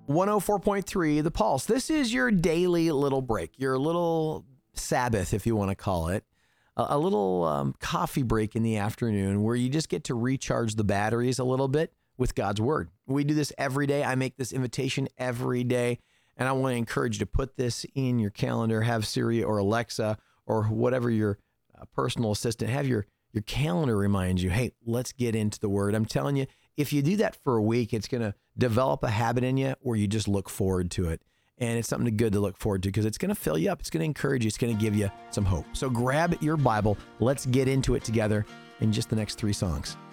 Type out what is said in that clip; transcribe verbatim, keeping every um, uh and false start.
one oh four point three, The Pulse. This is your daily little break, your little Sabbath, if you want to call it. A, a little um, coffee break in the afternoon where you just get to recharge the batteries a little bit with God's Word. We do this every day. I make this invitation every day, and I want to encourage you to put this in your calendar, have Siri or Alexa or whatever your uh, personal assistant, have your, your calendar remind you, hey, let's get into the Word. I'm telling you, if you do that for a week, it's going to develop a habit in you where you just look forward to it. And it's something good to look forward to because it's going to fill you up. It's going to encourage you. It's going to give you some hope. So grab your Bible. Let's get into it together in just the next three songs.